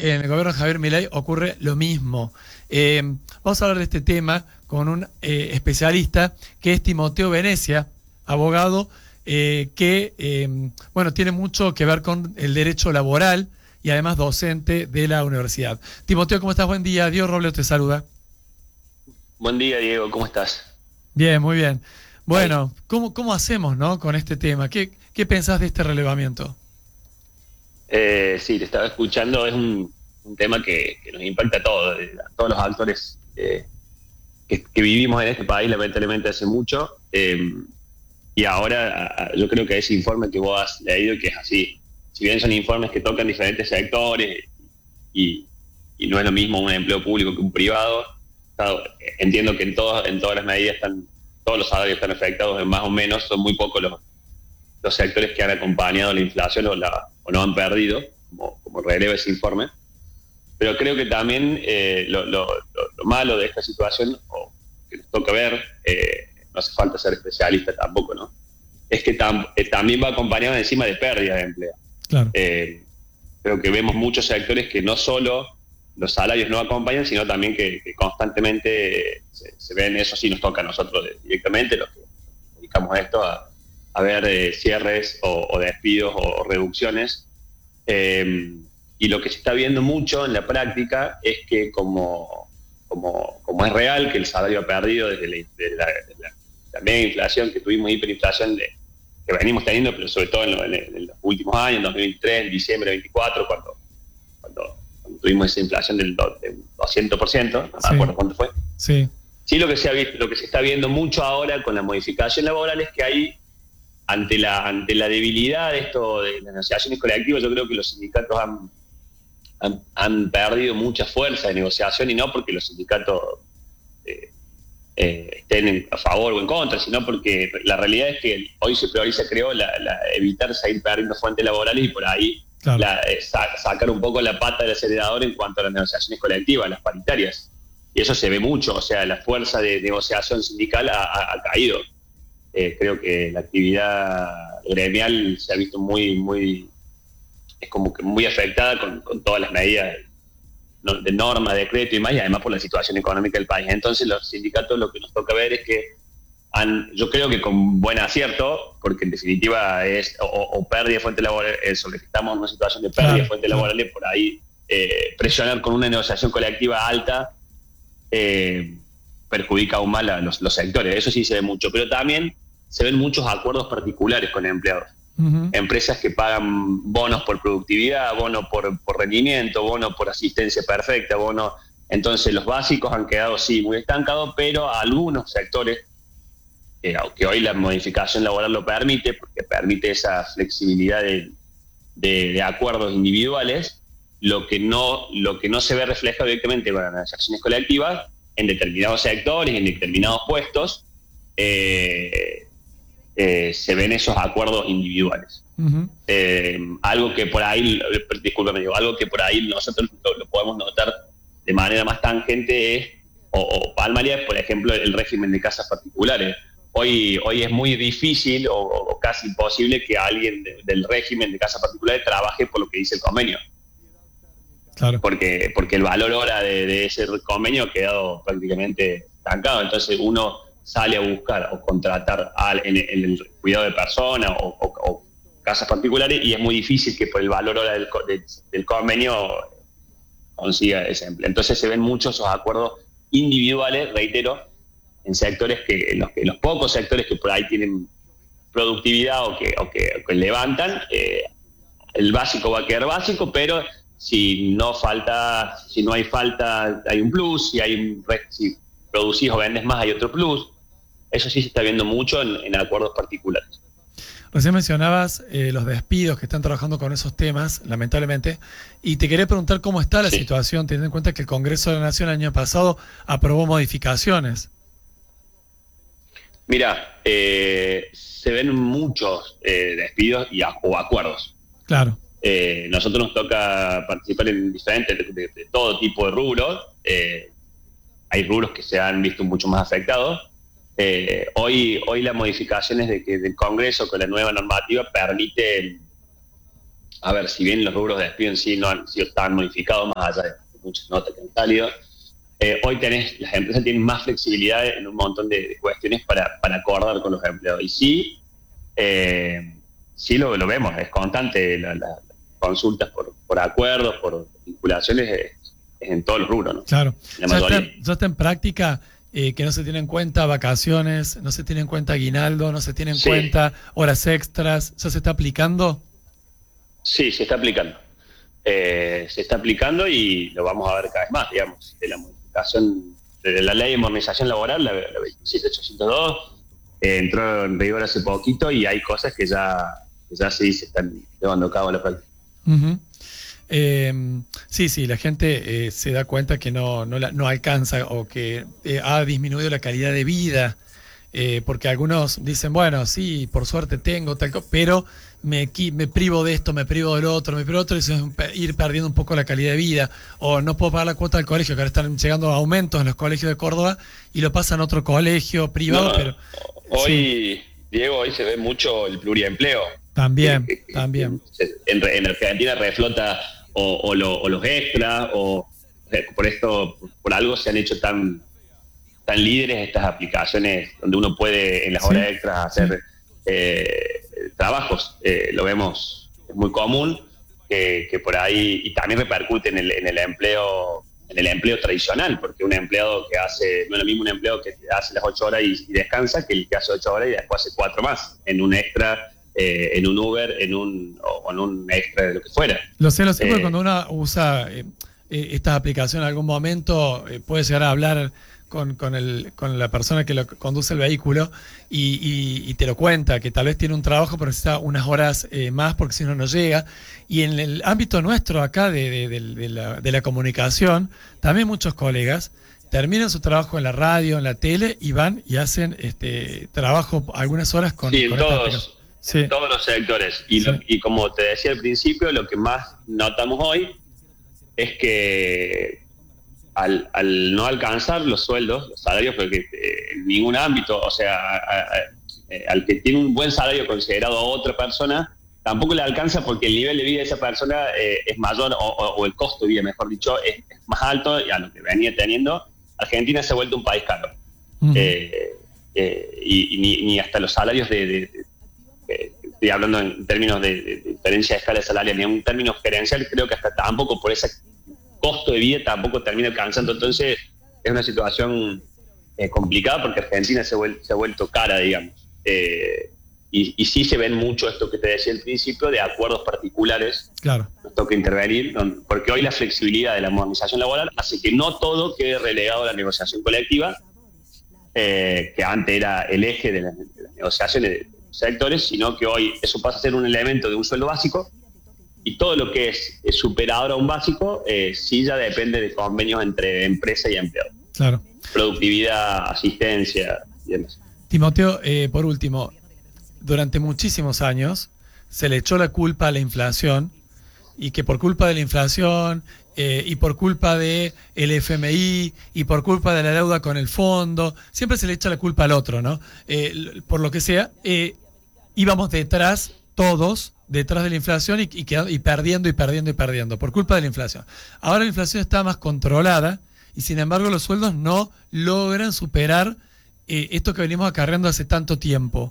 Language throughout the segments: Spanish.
en el gobierno de Javier Milei ocurre lo mismo. Vamos a hablar de este tema con un especialista que es Timoteo Venecia, abogado que tiene mucho que ver con el derecho laboral y además docente de la universidad. Timoteo, ¿cómo estás? Buen día. Diego Robles te saluda. Buen día, Diego, ¿cómo estás? Bien, muy bien. Bueno, ¿cómo hacemos, no, con este tema? ¿Qué pensás de este relevamiento? Sí, te estaba escuchando, es un tema que nos impacta a todos los actores que vivimos en este país, lamentablemente hace mucho, y ahora yo creo que ese informe que vos has leído, que es así, si bien son informes que tocan diferentes sectores y no es lo mismo un empleo público que un privado, entiendo que en todas las medidas todos los salarios están afectados, más o menos, son muy pocos los sectores que han acompañado la inflación o no han perdido, como releva ese informe. Pero creo que también lo malo de esta situación, o que nos toca ver, no hace falta ser especialista tampoco, ¿no? Es que también va acompañado encima de pérdidas de empleo. Claro. Creo que vemos muchos sectores que no solo los salarios no acompañan, sino también que constantemente se ven, eso sí nos toca a nosotros directamente, los que dedicamos a esto, a ver cierres o despidos o reducciones. Y lo que se está viendo mucho en la práctica es que como es real que el salario ha perdido desde la mega inflación que tuvimos, hiperinflación que venimos teniendo, pero sobre todo en los últimos años, en 2023, en diciembre de 2024, cuando tuvimos esa inflación del 200%, no me acuerdo cuánto fue. Sí. Sí, lo que se está viendo mucho ahora con la modificación laboral es que hay, ante la debilidad de esto de las negociaciones colectivas, yo creo que los sindicatos han perdido mucha fuerza de negociación, y no porque los sindicatos estén a favor o en contra, sino porque la realidad es que hoy se prioriza, creo, evitar seguir perdiendo fuentes laborales y por ahí claro, sacar un poco la pata del acelerador en cuanto a las negociaciones colectivas, las paritarias. Y eso se ve mucho, o sea, la fuerza de negociación sindical ha caído. Creo que la actividad gremial se ha visto es como que muy afectada con todas las medidas de norma, decreto y más, y además por la situación económica del país. Entonces los sindicatos, lo que nos toca ver es que yo creo que con buen acierto, porque en definitiva es o pérdida de fuente laboral, sobre que estamos en una situación de pérdida de fuente laboral, y por ahí presionar con una negociación colectiva alta perjudica aún más los sectores. Eso sí se ve mucho, pero también se ven muchos acuerdos particulares con empleados. Uh-huh. Empresas que pagan bonos por productividad, bonos por rendimiento, bonos por asistencia perfecta, bonos. Entonces los básicos han quedado sí muy estancados, pero algunos sectores, aunque hoy la modificación laboral lo permite, porque permite esa flexibilidad de acuerdos individuales, lo que no se ve reflejado directamente con las acciones colectivas en determinados sectores, en determinados puestos, se ven esos acuerdos individuales. Uh-huh. Algo que por ahí, discúlpame, algo que por ahí nosotros lo podemos notar de manera más tangente es, o palmaria, por ejemplo, el régimen de casas particulares. Hoy es muy difícil o casi imposible que alguien del régimen de casas particulares trabaje por lo que dice el convenio. Claro. Porque el valor hora de ese convenio ha quedado prácticamente estancado. Entonces uno sale a buscar o contratar en el cuidado de personas o casas particulares, y es muy difícil que por el valor hora del convenio consiga ese empleo. Entonces se ven muchos esos acuerdos individuales, reitero, en sectores en los pocos sectores que por ahí tienen productividad o que levantan, el básico va a quedar básico, pero si no hay falta, hay un plus, si producís o vendes más, hay otro plus. Eso sí se está viendo mucho en acuerdos particulares. Recién mencionabas los despidos que están trabajando con esos temas, lamentablemente, y te quería preguntar cómo está la situación, teniendo en cuenta que el Congreso de la Nación el año pasado aprobó modificaciones. Mira, se ven muchos despidos o acuerdos. Claro. Nosotros nos toca participar en diferentes, de todo tipo de rubros. Hay rubros que se han visto mucho más afectados. Hoy las modificaciones del Congreso con la nueva normativa permite a ver, si bien los rubros de despido en sí no han sido tan modificados, más allá de muchas notas que han salido, hoy las empresas tienen más flexibilidad en un montón de cuestiones para acordar con los empleados. Y sí, sí lo vemos, es constante las consultas por acuerdos, por vinculaciones, es en todos los rubros, ¿no? Claro, ya está en práctica que no se tienen en cuenta vacaciones, no se tiene en cuenta aguinaldo, no se tiene en cuenta horas extras, ¿ya se está aplicando? Sí, se está aplicando. Se está aplicando y lo vamos a ver cada vez más, digamos, de la modificación de la ley de modernización laboral, la 27802, entró en rigor hace poquito y hay cosas que ya sí se están llevando a cabo en la práctica. Uh-huh. Sí, la gente se da cuenta que no alcanza o que ha disminuido la calidad de vida, porque algunos dicen, bueno, sí, por suerte tengo tal cosa, pero me privo de esto, me privo del otro, y eso es ir perdiendo un poco la calidad de vida, o no puedo pagar la cuota del colegio, que ahora están llegando aumentos en los colegios de Córdoba y lo pasan a otro colegio privado, pero... Hoy, sí. Diego, hoy se ve mucho el pluriempleo. También. En Argentina reflota o los extras, o por algo se han hecho tan líderes estas aplicaciones donde uno puede en las horas extras hacer trabajos. Lo vemos, es muy común que por ahí, y también repercute en el empleo tradicional, porque un empleado que hace, no es lo mismo un empleado que hace las 8 horas y descansa, que el que hace 8 horas y después hace 4 más, en un extra, en un Uber, en un extra de lo que fuera. Lo sé, porque cuando uno usa estas aplicaciones en algún momento puede llegar a hablar con la persona que lo conduce el vehículo y te lo cuenta, que tal vez tiene un trabajo pero necesita unas horas más porque si no llega. Y en el ámbito nuestro acá de la comunicación, también muchos colegas terminan su trabajo en la radio, en la tele y van y hacen trabajo algunas horas con en todos los sectores. Sí. Y como te decía al principio, lo que más notamos hoy es que al no alcanzar los sueldos, los salarios, porque en ningún ámbito, o sea, al que tiene un buen salario considerado a otra persona, tampoco le alcanza porque el nivel de vida de esa persona es mayor, o el costo de vida, mejor dicho, es más alto a lo que venía teniendo. Argentina se ha vuelto un país caro. Uh-huh. Y ni hasta los salarios estoy hablando en términos de diferencia de escala salarial, ni en términos gerencial, creo que hasta tampoco por ese costo de vida tampoco termina alcanzando. Entonces es una situación complicada porque Argentina se ha vuelto cara, digamos. Y sí se ven mucho esto que te decía al principio de acuerdos particulares. Claro. Nos toca intervenir, porque hoy la flexibilidad de la modernización laboral hace que no todo quede relegado a la negociación colectiva, que antes era el eje de las negociaciones de sectores, sino que hoy eso pasa a ser un elemento de un sueldo básico, y todo lo que es superador a un básico sí ya depende de convenios entre empresa y empleado. Claro. Productividad, asistencia y demás. Timoteo, por último, durante muchísimos años se le echó la culpa a la inflación, y que por culpa de la inflación y por culpa de el FMI y por culpa de la deuda con el fondo, siempre se le echa la culpa al otro, ¿no? Por lo que sea, íbamos todos detrás de la inflación y perdiendo por culpa de la inflación. Ahora la inflación está más controlada y sin embargo los sueldos no logran superar esto que venimos acarreando hace tanto tiempo.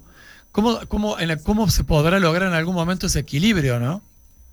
¿Cómo se podrá lograr en algún momento ese equilibrio, no?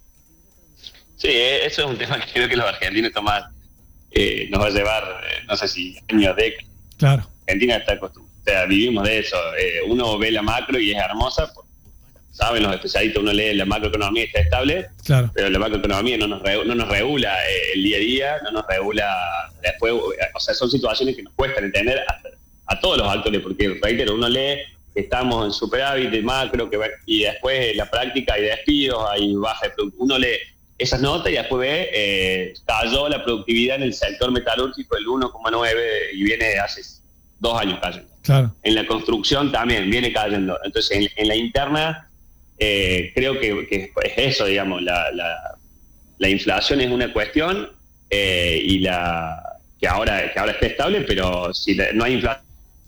Sí, eso es un tema que creo que los argentinos nos va a llevar, no sé si años, décadas. Claro. Argentina está acostumbrada, o sea, vivimos de eso. Uno ve la macro y es hermosa, saben los especialistas, uno lee la macroeconomía y está estable, claro, pero la macroeconomía no nos regula el día a día, no nos regula después, o sea, son situaciones que nos cuestan entender a todos los actores, porque reitero, uno lee que estamos en superávit de macro, y después la práctica hay despidos, hay baja de productividad, uno lee esas notas y después ve cayó la productividad en el sector metalúrgico el 1,9 y viene hace 2 años cayendo. Claro. En la construcción también viene cayendo. Entonces, en la interna, creo que es eso, digamos, la inflación es una cuestión y que ahora está estable, pero si no hay inflación,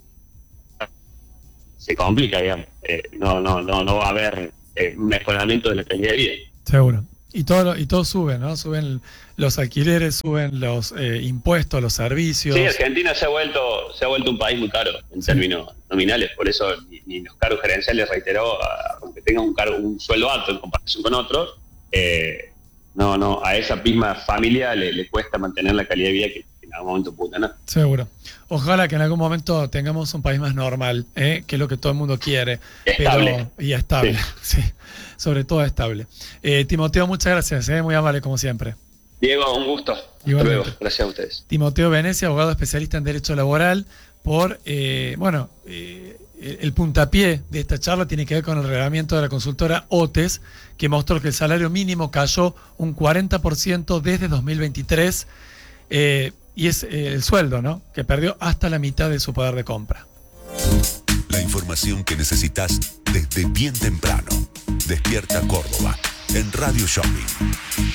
se complica, digamos. No va a haber mejoramiento de la calidad de vida. Seguro. Y todo sube, ¿no? Suben los alquileres, suben los impuestos, los servicios. Sí, Argentina se ha vuelto un país muy caro en términos nominales, por eso ni los cargos gerenciales, reiteró, aunque tengan un sueldo alto en comparación con otros, a esa misma familia le cuesta mantener la calidad de vida que en algún momento pudo tener. Seguro. Ojalá que en algún momento tengamos un país más normal, que es lo que todo el mundo quiere. Estable. Y estable, sí. Sobre todo estable. Timoteo, muchas gracias, muy amable como siempre. Diego, un gusto. Hasta luego. Gracias a ustedes. Timoteo Venecia, abogado especialista en Derecho Laboral, por, el puntapié de esta charla tiene que ver con el reglamento de la consultora OTES, que mostró que el salario mínimo cayó un 40% desde 2023, y es el sueldo, ¿no?, que perdió hasta la mitad de su poder de compra. La información que necesitas desde bien temprano. Despierta Córdoba en Radio Shopping.